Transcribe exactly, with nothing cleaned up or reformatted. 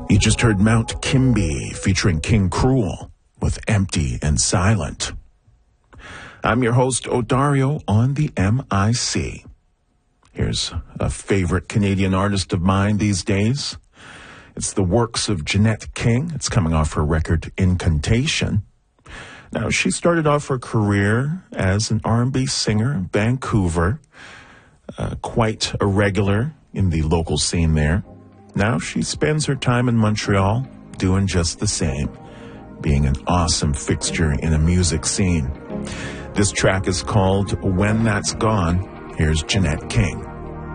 You just heard Mount Kimby featuring King Cruel with Empty and Silent. I'm your host, Odario, on the M I C. Here's a favorite Canadian artist of mine these days. It's the works of Jeanette King. It's coming off her record, Incantation. Now, she started off her career as an R and B singer in Vancouver, uh, quite a regular in the local scene there. Now she spends her time in Montreal doing just the same, being an awesome fixture in a music scene. This track is called When That's Gone. Here's Jeanette King.